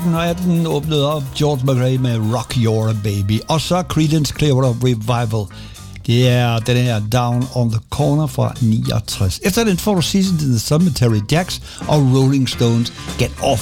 18 åbnede op George McRae med Rock Your Baby, og så Creedence Clearwater Revival. Det er den her Down on the Corner fra 69. Efter den får du Season to the Sun med Terry Jacks og Rolling Stones Get Off